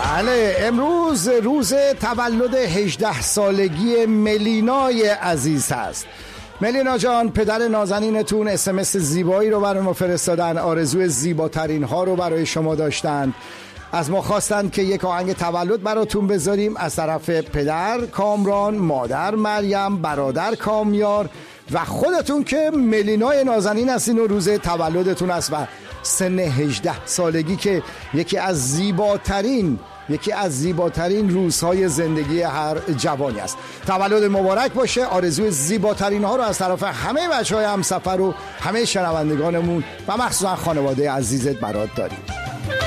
بله، امروز روز تولد 18 سالگی ملینای عزیز هست. ملینا جان، پدر نازنینتون اسمس زیبایی رو برای ما فرستادن، آرزوی زیباترین ها رو برای شما داشتند. از ما خواستند که یک آهنگ تولد براتون بذاریم از طرف پدر کامران، مادر مریم، برادر کامیار و خودتون که ملینای نازنین هستین و روز تولدتون است و سن 18 سالگی که یکی از زیباترین روزهای زندگی هر جوانی است. تولد مبارک باشه. آرزوی زیباترین ها رو از طرف همه بچهای همسفر و همه شنوندگانمون و مخصوصا خانواده عزیزت برات داریم.